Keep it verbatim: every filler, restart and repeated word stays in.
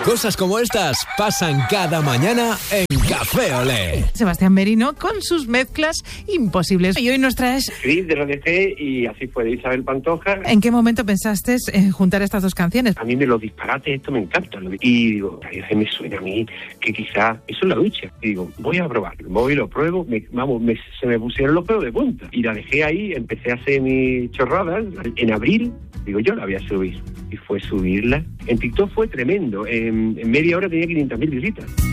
Cosas como estas pasan cada mañana en Café Olé. Sebastián Merino con sus mezclas imposibles. Y hoy nos traes... Gris de Radio G y Así fue de Isabel Pantoja. ¿En qué momento pensaste en juntar estas dos canciones? A mí me los disparates, esto me encanta. Y digo, Radio G me suena a mí que quizás eso es la ducha. Y digo, voy a probarlo. Voy y lo pruebo. Me, vamos, me, se me pusieron los pelos de punta. Y la dejé ahí, empecé a hacer mis chorradas. En abril, digo, yo la voy a subir. Y fue subirla. En TikTok fue tremendo. En, en media hora tenía quinientas mil visitas.